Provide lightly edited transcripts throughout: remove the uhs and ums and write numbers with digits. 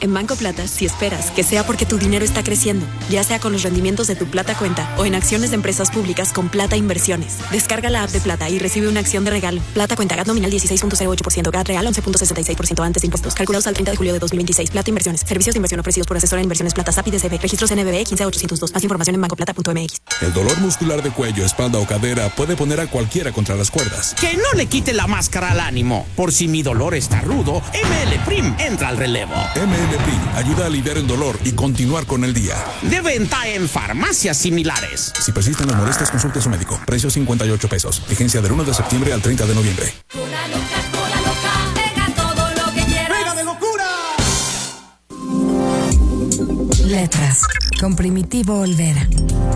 En Banco Plata, si esperas que sea porque tu dinero está creciendo, ya sea con los rendimientos de tu Plata Cuenta o en acciones de empresas públicas con Plata Inversiones. Descarga la app de Plata y recibe una acción de regalo. Plata Cuenta, GAT nominal 16.08%, GAT real 11.66% antes de impuestos. Calculados al 30 de julio de 2026. Plata Inversiones. Servicios de inversión ofrecidos por Asesora de Inversiones Plata SAP y DCB. Registros NBB 15802. Más información en bancoplata.mx. El dolor muscular de cuello, espalda o cadera puede poner a cualquiera contra las cuerdas. Que no le quite la máscara al ánimo. Por si mi dolor está rudo, ML Prim entra al relevo. ML Prim ayuda a aliviar el dolor y continuar con el día. De venta en farmacias similares. Si persisten las molestias, consulte a su médico. Precio 58 pesos. Vigencia del 1 de septiembre al 30 de noviembre. Cola loca, pega todo lo que quieras. ¡Pega de locura! Letras, con Primitivo Olvera.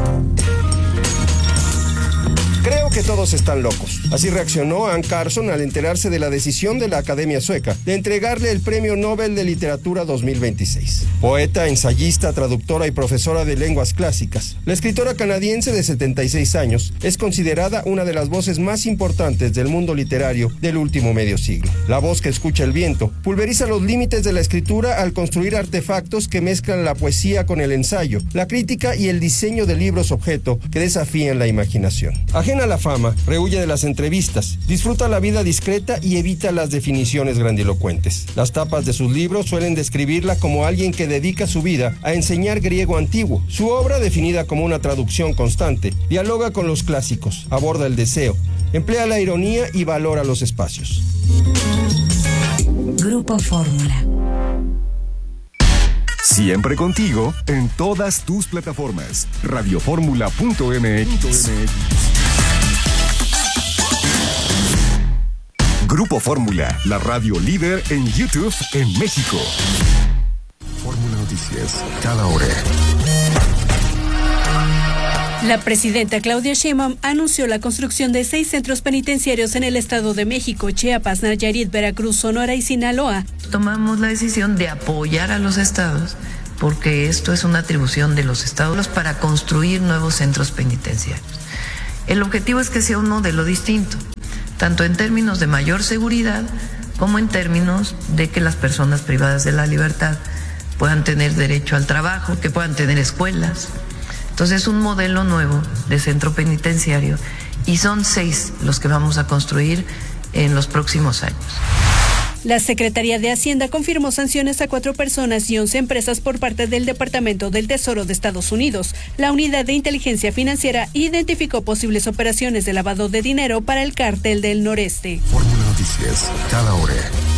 Creo que todos están locos. Así reaccionó Anne Carson al enterarse de la decisión de la Academia Sueca de entregarle el Premio Nobel de Literatura 2026. Poeta, ensayista, traductora y profesora de lenguas clásicas, la escritora canadiense de 76 años es considerada una de las voces más importantes del mundo literario del último medio siglo. La voz que escucha el viento pulveriza los límites de la escritura al construir artefactos que mezclan la poesía con el ensayo, la crítica y el diseño de libros objeto que desafían la imaginación. Ajena a la fama, rehuye de las entrevistas, disfruta la vida discreta y evita las definiciones grandilocuentes. Las tapas de sus libros suelen describirla como alguien que dedica su vida a enseñar griego antiguo. Su obra, definida como una traducción constante, dialoga con los clásicos, aborda el deseo, emplea la ironía y valora los espacios. Grupo Fórmula. Siempre contigo en todas tus plataformas. Radioformula.mx. Grupo Fórmula, la radio líder en YouTube en México. Fórmula Noticias, cada hora. La presidenta Claudia Sheinbaum anunció la construcción de 6 centros penitenciarios en el Estado de México, Chiapas, Nayarit, Veracruz, Sonora y Sinaloa. Tomamos la decisión de apoyar a los estados porque esto es una atribución de los estados para construir nuevos centros penitenciarios. El objetivo es que sea un modelo distinto, tanto en términos de mayor seguridad como en términos de que las personas privadas de la libertad puedan tener derecho al trabajo, que puedan tener escuelas. Entonces es un modelo nuevo de centro penitenciario y son 6 los que vamos a construir en los próximos años. La Secretaría de Hacienda confirmó sanciones a 4 personas y 11 empresas por parte del Departamento del Tesoro de Estados Unidos. La Unidad de Inteligencia Financiera identificó posibles operaciones de lavado de dinero para el Cártel del Noreste. Fórmula Noticias, cada hora.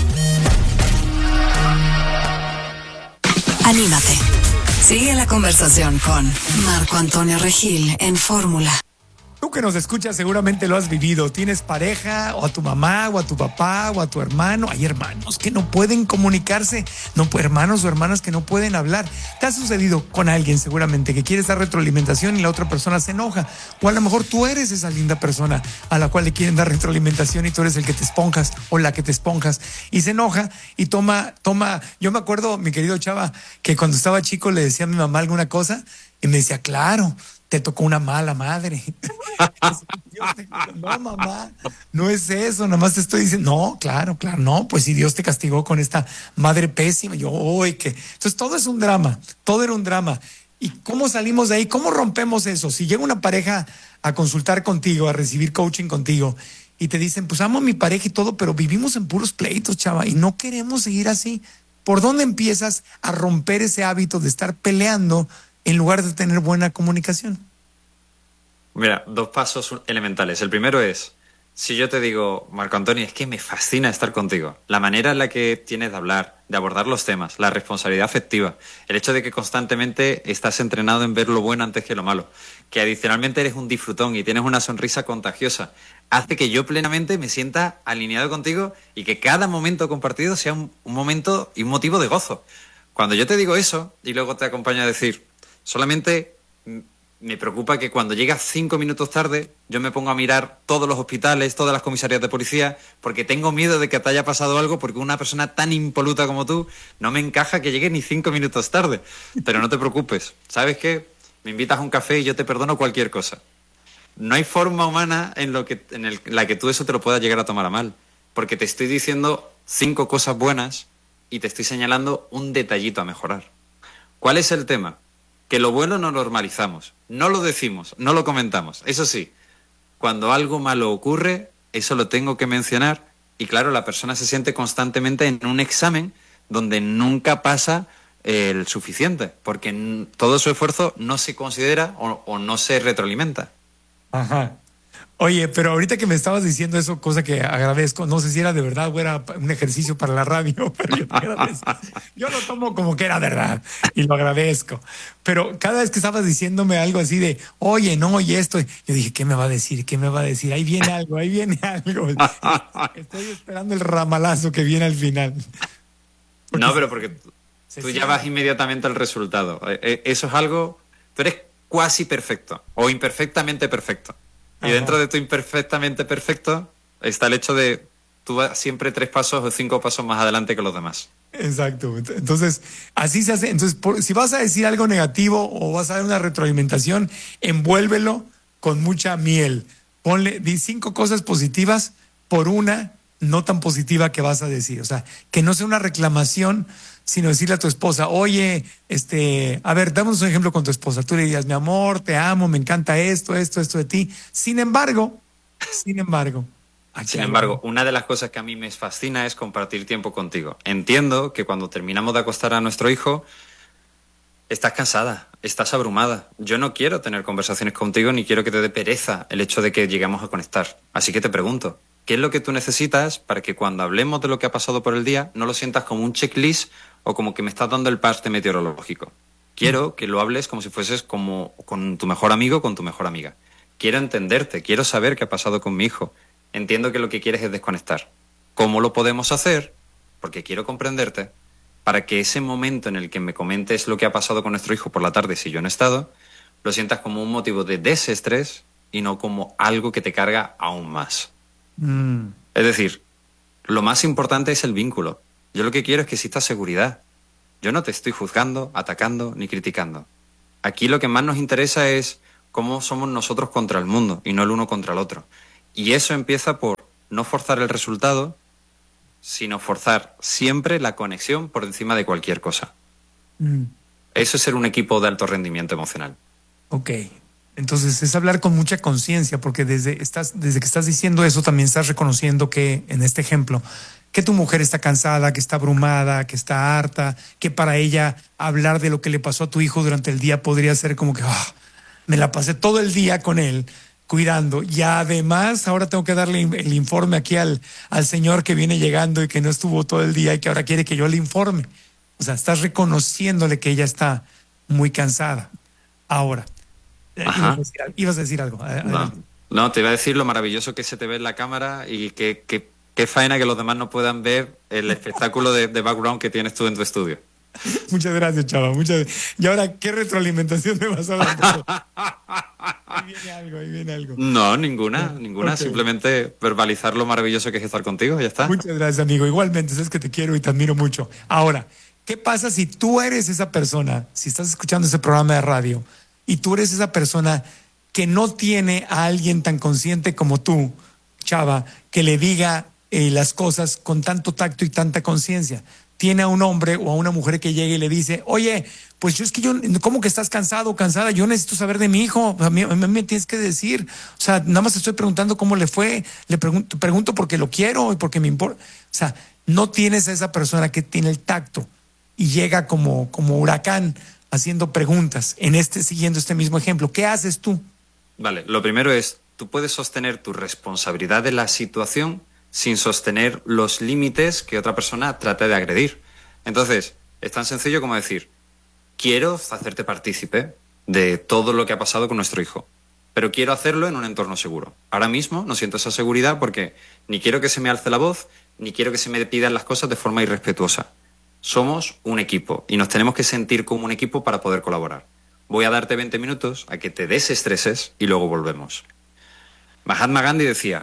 Anímate. Sigue la conversación con Marco Antonio Regil en Fórmula. Tú que nos escuchas seguramente lo has vivido. Tienes pareja, o a tu mamá, o a tu papá, o a tu hermano. Hay hermanos que no pueden comunicarse, hermanos o hermanas que no pueden hablar. ¿Te ha sucedido con alguien seguramente que quieres dar retroalimentación y la otra persona se enoja? O a lo mejor tú eres esa linda persona a la cual le quieren dar retroalimentación y tú eres el que te esponjas o la que te esponjas y se enoja y toma. Yo me acuerdo, mi querido Chava, que cuando estaba chico le decía a mi mamá alguna cosa y me decía, claro, te tocó una mala madre. No, mamá, no es eso, nada más te estoy diciendo, no, claro, no, pues si Dios te castigó con esta madre pésima, entonces todo es un drama, todo era un drama. ¿Y cómo salimos de ahí? ¿Cómo rompemos eso? Si llega una pareja a consultar contigo, a recibir coaching contigo, y te dicen, pues amo a mi pareja y todo, pero vivimos en puros pleitos, Chava, y no queremos seguir así. ¿Por dónde empiezas a romper ese hábito de estar peleando en lugar de tener buena comunicación? Mira, 2 pasos elementales. El primero es, si yo te digo, Marco Antonio, es que me fascina estar contigo, la manera en la que tienes de hablar, de abordar los temas, la responsabilidad afectiva, el hecho de que constantemente estás entrenado en ver lo bueno antes que lo malo, que adicionalmente eres un disfrutón y tienes una sonrisa contagiosa, hace que yo plenamente me sienta alineado contigo y que cada momento compartido sea un momento y un motivo de gozo. Cuando yo te digo eso y luego te acompaño a decir, solamente me preocupa que cuando llegas 5 minutos tarde yo me pongo a mirar todos los hospitales, todas las comisarías de policía, porque tengo miedo de que te haya pasado algo, porque una persona tan impoluta como tú no me encaja que llegue ni 5 minutos tarde. Pero no te preocupes, ¿sabes qué? Me invitas a un café y yo te perdono cualquier cosa. No hay forma humana en la que tú eso te lo puedas llegar a tomar a mal, porque te estoy diciendo 5 cosas buenas y te estoy señalando un detallito a mejorar. ¿Cuál es el tema? Que lo bueno no normalizamos, no lo decimos, no lo comentamos. Eso sí, cuando algo malo ocurre, eso lo tengo que mencionar y claro, la persona se siente constantemente en un examen donde nunca pasa el suficiente, porque todo su esfuerzo no se considera o no se retroalimenta. Ajá. Oye, pero ahorita que me estabas diciendo eso, cosa que agradezco, no sé si era de verdad o era un ejercicio para la radio, pero yo te agradezco. Yo lo tomo como que era verdad y lo agradezco. Pero cada vez que estabas diciéndome algo así de, oye, no, y esto, yo dije, ¿qué me va a decir? ¿Qué me va a decir? Ahí viene algo, ahí viene algo. Estoy esperando el ramalazo que viene al final. No, pero porque tú ya vas inmediatamente al resultado. Eso es algo, tú eres cuasi perfecto o imperfectamente perfecto. Y dentro de tu imperfectamente perfecto está el hecho de tú vas siempre 3 pasos o 5 pasos más adelante que los demás. Exacto. Entonces, así se hace. Entonces, si vas a decir algo negativo o vas a dar una retroalimentación, envuélvelo con mucha miel. Di 5 cosas positivas por una no tan positiva que vas a decir. O sea, que no sea una reclamación, sino decirle a tu esposa, oye, a ver, damos un ejemplo con tu esposa. Tú le dirías, mi amor, te amo, me encanta esto de ti. Sin embargo, una de las cosas que a mí me fascina es compartir tiempo contigo. Entiendo que cuando terminamos de acostar a nuestro hijo, estás cansada, estás abrumada. Yo no quiero tener conversaciones contigo ni quiero que te dé pereza el hecho de que lleguemos a conectar. Así que te pregunto, ¿qué es lo que tú necesitas para que cuando hablemos de lo que ha pasado por el día no lo sientas como un checklist o como que me estás dando el parte meteorológico? Quiero que lo hables como si fueses como con tu mejor amigo, con tu mejor amiga. Quiero entenderte, quiero saber qué ha pasado con mi hijo. Entiendo que lo que quieres es desconectar. ¿Cómo lo podemos hacer? Porque quiero comprenderte, para que ese momento en el que me comentes lo que ha pasado con nuestro hijo por la tarde, si yo no he estado, lo sientas como un motivo de desestrés y no como algo que te carga aún más. Es decir, lo más importante es el vínculo. Yo lo que quiero es que exista seguridad. Yo no te estoy juzgando, atacando ni criticando. Aquí lo que más nos interesa es cómo somos nosotros contra el mundo y no el uno contra el otro. Y eso empieza por no forzar el resultado, sino forzar siempre la conexión por encima de cualquier cosa. Eso es ser un equipo de alto rendimiento emocional. Ok. Entonces es hablar con mucha conciencia, porque desde que estás diciendo eso también estás reconociendo que, en este ejemplo, que tu mujer está cansada, que está abrumada, que está harta, que para ella hablar de lo que le pasó a tu hijo durante el día podría ser como que me la pasé todo el día con él cuidando y además ahora tengo que darle el informe aquí al señor que viene llegando y que no estuvo todo el día y que ahora quiere que yo le informe. O sea, estás reconociéndole que ella está muy cansada. Ahora, ibas a decir algo. No, te iba a decir lo maravilloso que se te ve en la cámara y qué faena que los demás no puedan ver el espectáculo de background que tienes tú en tu estudio. Muchas gracias, chava. Y ahora, ¿qué retroalimentación me vas a dar? Ahí viene algo. No, ninguna. Okay. Simplemente verbalizar lo maravilloso que es estar contigo, ya está. Muchas gracias, amigo. Igualmente, sabes que te quiero y te admiro mucho. Ahora, ¿qué pasa si tú eres esa persona, si estás escuchando ese programa de radio, y tú eres esa persona que no tiene a alguien tan consciente como tú, chava, que le diga las cosas con tanto tacto y tanta conciencia? Tiene a un hombre o a una mujer que llegue y le dice, oye, pues ¿cómo que estás cansado o cansada? Yo necesito saber de mi hijo, a mí me tienes que decir. O sea, nada más estoy preguntando cómo le fue, le pregunto porque lo quiero y porque me importa. O sea, no tienes a esa persona que tiene el tacto y llega como huracán haciendo preguntas siguiendo este mismo ejemplo. ¿Qué haces tú? Vale, lo primero es, tú puedes sostener tu responsabilidad de la situación sin sostener los límites que otra persona trate de agredir. Entonces, es tan sencillo como decir, quiero hacerte partícipe de todo lo que ha pasado con nuestro hijo, pero quiero hacerlo en un entorno seguro. Ahora mismo no siento esa seguridad porque ni quiero que se me alce la voz, ni quiero que se me pidan las cosas de forma irrespetuosa. Somos un equipo y nos tenemos que sentir como un equipo para poder colaborar. Voy a darte 20 minutos a que te desestreses y luego volvemos. Mahatma Gandhi decía,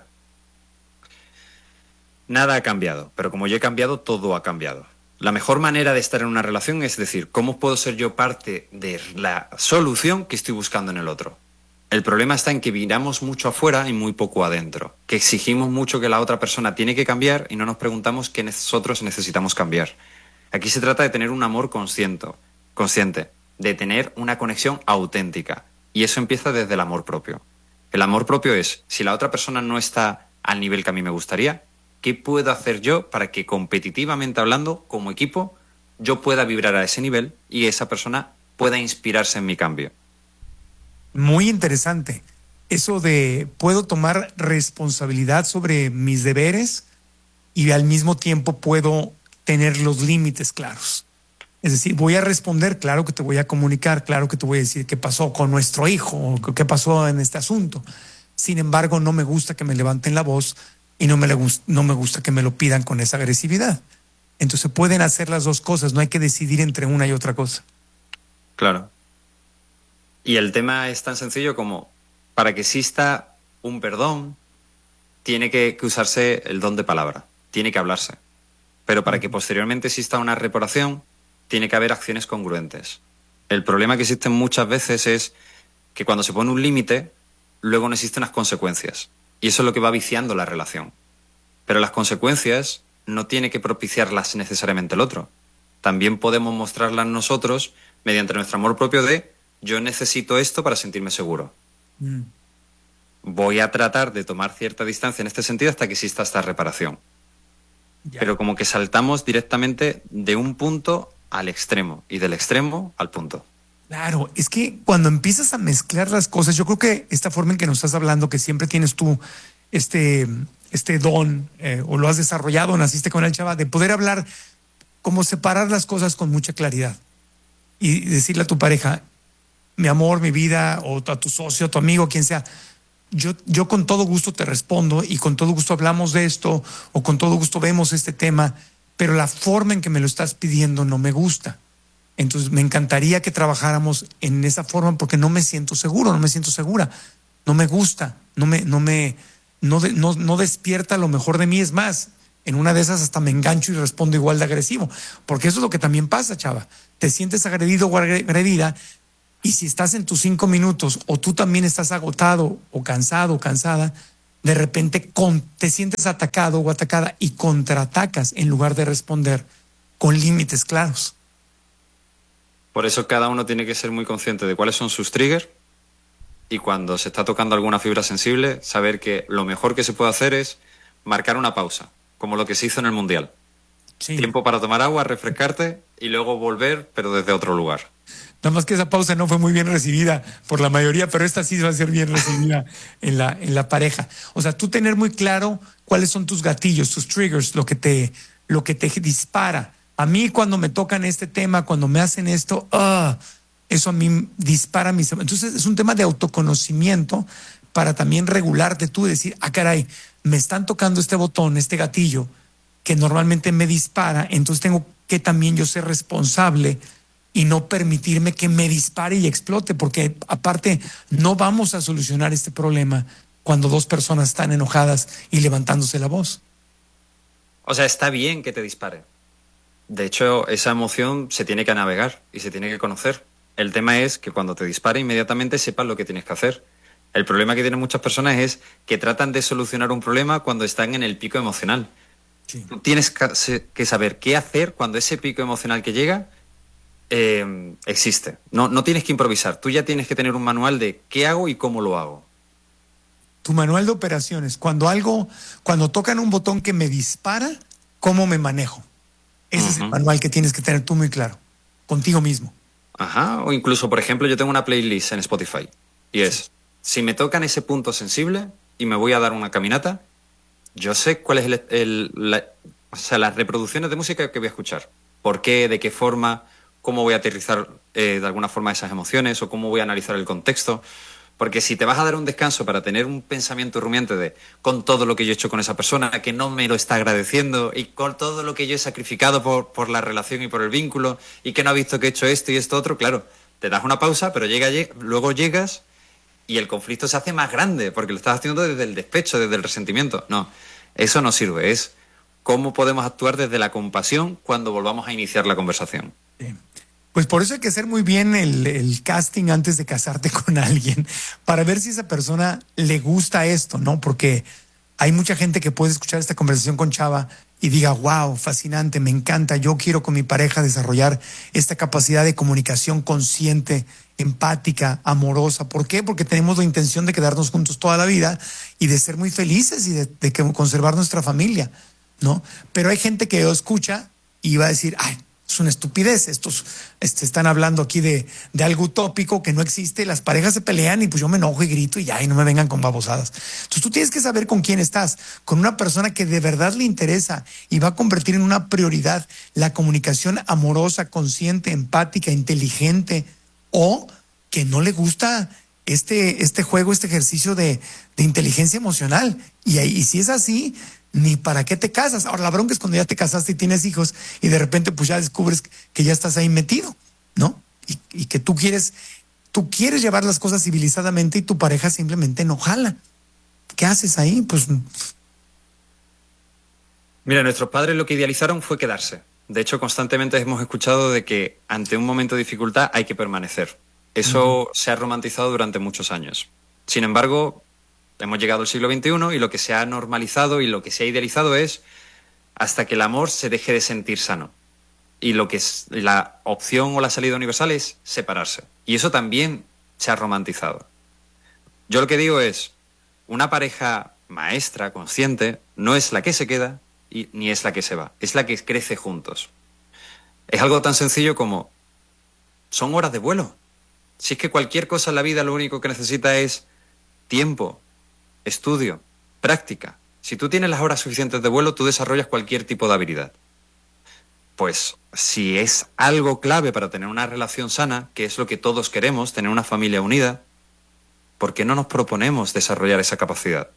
nada ha cambiado, pero como yo he cambiado, todo ha cambiado. La mejor manera de estar en una relación es decir, ¿cómo puedo ser yo parte de la solución que estoy buscando en el otro? El problema está en que miramos mucho afuera y muy poco adentro, que exigimos mucho que la otra persona tiene que cambiar y no nos preguntamos qué nosotros necesitamos cambiar. Aquí se trata de tener un amor consciente, de tener una conexión auténtica. Y eso empieza desde el amor propio. El amor propio es, si la otra persona no está al nivel que a mí me gustaría, ¿qué puedo hacer yo para que competitivamente hablando, como equipo, yo pueda vibrar a ese nivel y esa persona pueda inspirarse en mi cambio? Muy interesante. Eso de puedo tomar responsabilidad sobre mis deberes y al mismo tiempo puedo tener los límites claros. Es decir, voy a responder, claro que te voy a comunicar, claro que te voy a decir qué pasó con nuestro hijo, o qué pasó en este asunto. Sin embargo, no me gusta que me levanten la voz y no me gusta que me lo pidan con esa agresividad. Entonces pueden hacer las dos cosas, no hay que decidir entre una y otra cosa. Claro. Y el tema es tan sencillo como, para que exista un perdón, tiene que usarse el don de palabra, tiene que hablarse. Pero para que posteriormente exista una reparación, tiene que haber acciones congruentes. El problema que existe muchas veces es que cuando se pone un límite, luego no existen las consecuencias. Y eso es lo que va viciando la relación. Pero las consecuencias no tiene que propiciarlas necesariamente el otro. También podemos mostrarlas nosotros mediante nuestro amor propio de yo necesito esto para sentirme seguro. Voy a tratar de tomar cierta distancia en este sentido hasta que exista esta reparación. Ya. Pero como que saltamos directamente de un punto al extremo y del extremo al punto. Claro, es que cuando empiezas a mezclar las cosas, yo creo que esta forma en que nos estás hablando, que siempre tienes tú este don, o lo has desarrollado, naciste con él, Chava, de poder hablar, como separar las cosas con mucha claridad y decirle a tu pareja, mi amor, mi vida, o a tu socio, a tu amigo, quien sea, yo con todo gusto te respondo y con todo gusto hablamos de esto o con todo gusto vemos este tema, pero la forma en que me lo estás pidiendo no me gusta. Entonces me encantaría que trabajáramos en esa forma porque no me siento seguro, no me siento segura, no me gusta, no despierta lo mejor de mí. Es más, en una de esas hasta me engancho y respondo igual de agresivo, porque eso es lo que también pasa, Chava. Te sientes agredido o agredida y si estás en tus 5 minutos o tú también estás agotado o cansado o cansada, de repente te sientes atacado o atacada y contraatacas en lugar de responder con límites claros. Por eso cada uno tiene que ser muy consciente de cuáles son sus triggers y cuando se está tocando alguna fibra sensible, saber que lo mejor que se puede hacer es marcar una pausa, como lo que se hizo en el Mundial. Sí. Tiempo para tomar agua, refrescarte y luego volver, pero desde otro lugar. Nada más que esa pausa no fue muy bien recibida por la mayoría, pero esta sí va a ser bien recibida en la pareja. O sea, tú tener muy claro cuáles son tus gatillos, tus triggers, lo que te dispara. A mí cuando me tocan este tema, cuando me hacen esto, eso a mí dispara mis... Entonces es un tema de autoconocimiento para también regularte tú y decir, caray, me están tocando este botón, este gatillo, que normalmente me dispara, entonces tengo que también yo ser responsable y no permitirme que me dispare y explote, porque aparte no vamos a solucionar este problema cuando dos personas están enojadas y levantándose la voz. O sea, está bien que te dispare. De hecho, esa emoción se tiene que navegar y se tiene que conocer. El tema es que cuando te dispare inmediatamente sepas lo que tienes que hacer. El problema que tienen muchas personas es que tratan de solucionar un problema cuando están en el pico emocional. Sí. Tú tienes que saber qué hacer cuando ese pico emocional que llega existe. No tienes que improvisar. Tú ya tienes que tener un manual de qué hago y cómo lo hago. Tu manual de operaciones. Cuando tocan un botón que me dispara, ¿cómo me manejo? Ese es el manual que tienes que tener tú muy claro, contigo mismo. Ajá, o incluso, por ejemplo, yo tengo una playlist en Spotify y es, si me tocan ese punto sensible y me voy a dar una caminata, yo sé cuál es las reproducciones de música que voy a escuchar. ¿Por qué? ¿De qué forma? ¿Cómo voy a aterrizar de alguna forma esas emociones? ¿O cómo voy a analizar el contexto? Porque si te vas a dar un descanso para tener un pensamiento rumiante de con todo lo que yo he hecho con esa persona, que no me lo está agradeciendo, y con todo lo que yo he sacrificado por la relación y por el vínculo, y que no ha visto que he hecho esto y esto otro, claro, te das una pausa, pero luego llegas y el conflicto se hace más grande, porque lo estás haciendo desde el despecho, desde el resentimiento. No, eso no sirve. Es cómo podemos actuar desde la compasión cuando volvamos a iniciar la conversación. Sí. Pues por eso hay que hacer muy bien el casting antes de casarte con alguien, para ver si a esa persona le gusta esto, ¿no? Porque hay mucha gente que puede escuchar esta conversación con Chava y diga, wow, fascinante, me encanta, yo quiero con mi pareja desarrollar esta capacidad de comunicación consciente, empática, amorosa. ¿Por qué? Porque tenemos la intención de quedarnos juntos toda la vida y de ser muy felices y de conservar nuestra familia, ¿no? Pero hay gente que escucha y va a decir, ay, es una estupidez, estos están hablando aquí de algo utópico que no existe, las parejas se pelean y pues yo me enojo y grito y ya, y no me vengan con babosadas. Entonces tú tienes que saber con quién estás, con una persona que de verdad le interesa y va a convertir en una prioridad la comunicación amorosa, consciente, empática, inteligente, o que no le gusta este juego, este ejercicio de inteligencia emocional. Y si es así, ni para qué te casas. Ahora, la bronca es cuando ya te casaste y tienes hijos y de repente pues ya descubres que ya estás ahí metido, ¿no? Y que tú quieres llevar las cosas civilizadamente y tu pareja simplemente no jala. ¿Qué haces ahí? Pues... Mira, nuestros padres lo que idealizaron fue quedarse. De hecho, constantemente hemos escuchado de que ante un momento de dificultad hay que permanecer. Eso se ha romantizado durante muchos años. Sin embargo, hemos llegado al siglo XXI y lo que se ha normalizado y lo que se ha idealizado es hasta que el amor se deje de sentir sano. Y lo que es la opción o la salida universal es separarse. Y eso también se ha romantizado. Yo lo que digo es, una pareja maestra, consciente, no es la que se queda ni es la que se va, es la que crece juntos. Es algo tan sencillo como, son horas de vuelo. Si es que cualquier cosa en la vida lo único que necesita es tiempo, estudio, práctica. Si tú tienes las horas suficientes de vuelo, tú desarrollas cualquier tipo de habilidad. Pues si es algo clave para tener una relación sana, que es lo que todos queremos, tener una familia unida, ¿por qué no nos proponemos desarrollar esa capacidad?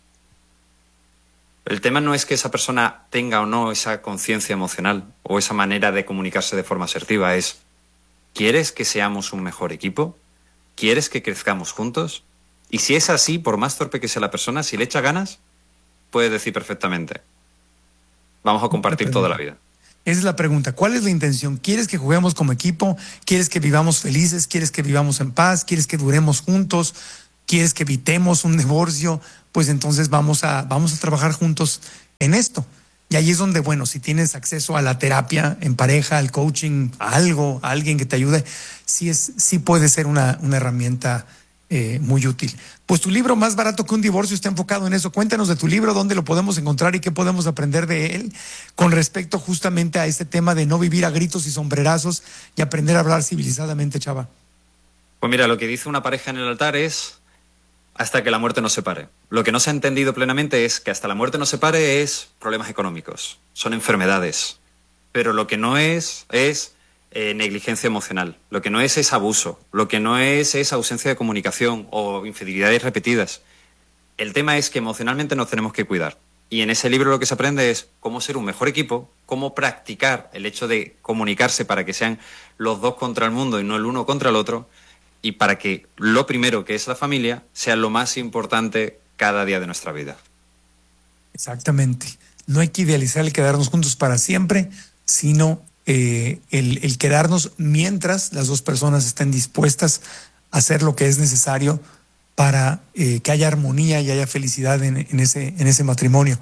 El tema no es que esa persona tenga o no esa conciencia emocional o esa manera de comunicarse de forma asertiva, es, ¿quieres que seamos un mejor equipo? ¿Quieres que crezcamos juntos? Y si es así, por más torpe que sea la persona, si le echa ganas, puede decir perfectamente, vamos a compartir toda la vida. Esa es la pregunta. ¿Cuál es la intención? ¿Quieres que juguemos como equipo? ¿Quieres que vivamos felices? ¿Quieres que vivamos en paz? ¿Quieres que duremos juntos? ¿Quieres que evitemos un divorcio? Pues entonces vamos a trabajar juntos en esto. Y ahí es donde, bueno, si tienes acceso a la terapia en pareja, al coaching, a algo, a alguien que te ayude, sí puede ser una herramienta muy útil. Pues tu libro, Más barato que un divorcio, está enfocado en eso. Cuéntanos de tu libro, dónde lo podemos encontrar y qué podemos aprender de él con respecto justamente a este tema de no vivir a gritos y sombrerazos y aprender a hablar civilizadamente, Chava. Pues mira, lo que dice una pareja en el altar es hasta que la muerte nos separe. Lo que no se ha entendido plenamente es que hasta la muerte nos separe es problemas económicos, son enfermedades. Pero lo que no es negligencia emocional. Lo que no es abuso. Lo que no es ausencia de comunicación o infidelidades repetidas. El tema es que emocionalmente nos tenemos que cuidar. Y en ese libro lo que se aprende es cómo ser un mejor equipo, cómo practicar el hecho de comunicarse para que sean los dos contra el mundo y no el uno contra el otro, y para que lo primero, que es la familia, sea lo más importante cada día de nuestra vida. Exactamente. No hay que idealizar el quedarnos juntos para siempre, sino el quedarnos mientras las dos personas estén dispuestas a hacer lo que es necesario para que haya armonía y haya felicidad en ese matrimonio.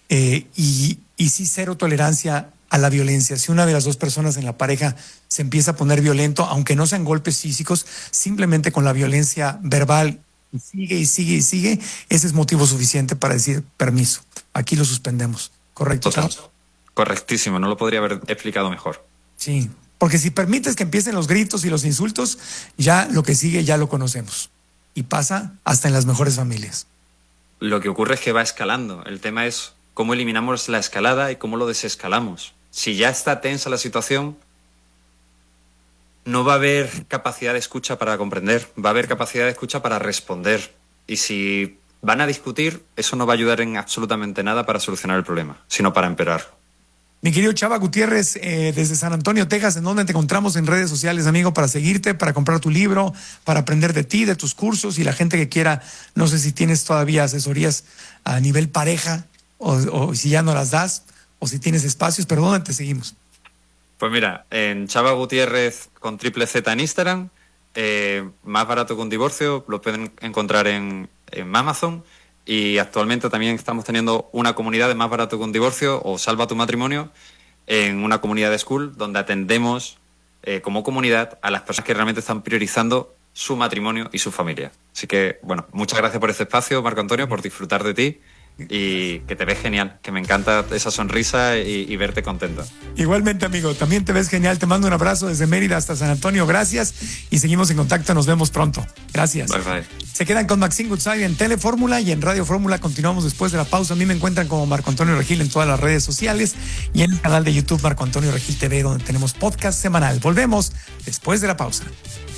Y sí, cero tolerancia a la violencia. Si una de las dos personas en la pareja se empieza a poner violento, aunque no sean golpes físicos, simplemente con la violencia verbal, sigue, ese es motivo suficiente para decir permiso. Aquí lo suspendemos. ¿Correcto? Correctísimo, no lo podría haber explicado mejor. Sí, porque si permites que empiecen los gritos y los insultos, ya lo que sigue ya lo conocemos. Y pasa hasta en las mejores familias. Lo que ocurre es que va escalando. El tema es cómo eliminamos la escalada y cómo lo desescalamos. Si ya está tensa la situación, no va a haber capacidad de escucha para comprender, va a haber capacidad de escucha para responder. Y si van a discutir, eso no va a ayudar en absolutamente nada para solucionar el problema, sino para empeorar. Mi querido Chava Gutiérrez, desde San Antonio, Texas, ¿en dónde te encontramos en redes sociales, amigo, para seguirte, para comprar tu libro, para aprender de ti, de tus cursos y la gente que quiera? No sé si tienes todavía asesorías a nivel pareja o si ya no las das o si tienes espacios, pero ¿dónde te seguimos? Pues mira, en Chava Gutiérrez con triple Z en Instagram, Más barato que un divorcio, lo pueden encontrar en Amazon, y actualmente también estamos teniendo una comunidad de Más Barato que un Divorcio o Salva tu Matrimonio en una comunidad de school donde atendemos como comunidad a las personas que realmente están priorizando su matrimonio y su familia. Así que, bueno, muchas gracias por este espacio, Marco Antonio, por disfrutar de ti y que te ves genial, que me encanta esa sonrisa y verte contento. Igualmente, amigo, también te ves genial. Te mando un abrazo desde Mérida hasta San Antonio. Gracias y seguimos en contacto. Nos vemos pronto. Gracias. Bye, bye. Se quedan con Maxine Goodside en Telefórmula y en Radio Fórmula. Continuamos después de la pausa. A mí me encuentran como Marco Antonio Regil en todas las redes sociales y en el canal de YouTube Marco Antonio Regil TV, donde tenemos podcast semanal. Volvemos después de la pausa.